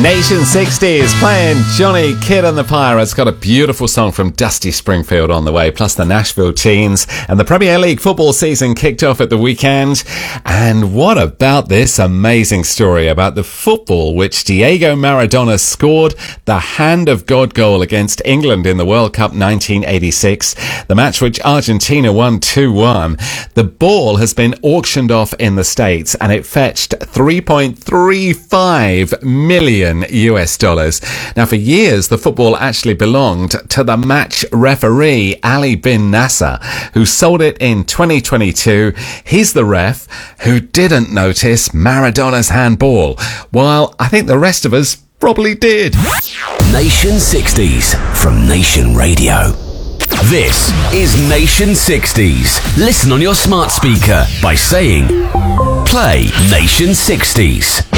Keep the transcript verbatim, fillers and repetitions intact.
Nation sixties playing Johnny Kidd and the Pirates. Got a beautiful song from Dusty Springfield on the way, plus the Nashville Teens. And the Premier League football season kicked off at the weekend. And what about this amazing story about the football which Diego Maradona scored the Hand of God goal against England in the World Cup nineteen eighty-six, the match which Argentina won two one. The ball has been auctioned off in the States and it fetched three point three five million U S dollars. Now, for years, the football actually belonged to the match referee, Ali bin Nasser, who sold it in twenty twenty-two. He's the ref who didn't notice Maradona's handball, while I think the rest of us probably did. Nation sixties from Nation Radio. This is Nation sixties. Listen on your smart speaker by saying, play Nation sixties.